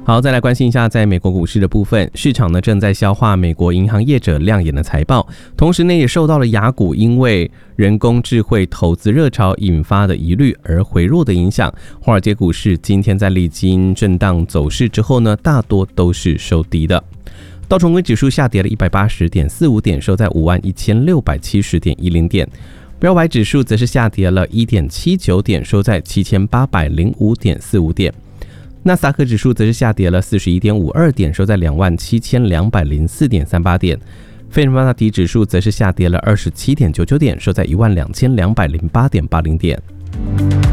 好，再来关心一下在美国股市的部分，市场呢正在消化美国银行业者亮眼的财报，同时呢也受到了亚股因为人工智慧投资热潮引发的疑虑而回落的影响。华尔街股市今天在历经震荡走势之后呢，大多都是收低的。道琼斯指数下跌了180.45点，收在51670.10点。标普指数则是下跌了1.79点，收在7805.45点。纳斯达克指数则是下跌了41.52点，收在27204.38点。费城半导体指数则是下跌了27.99点，收在12208.80点。